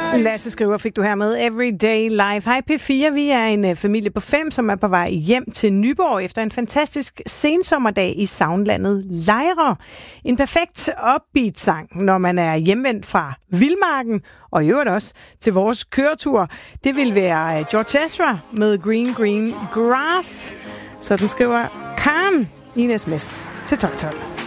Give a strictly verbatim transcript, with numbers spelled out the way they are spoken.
Lasse skriver, fik du her med Everyday Life. Hej P fire, vi er en familie på fem, som er på vej hjem til Nyborg efter en fantastisk sensommerdag i Soundlandet Lejre. En perfekt upbeat sang, når man er hjemvendt fra vildmarken, og i øvrigt også til vores køretur. Det vil være George Ezra med Green Green Grass. Så den skriver Karen i en sms til tolv tolv.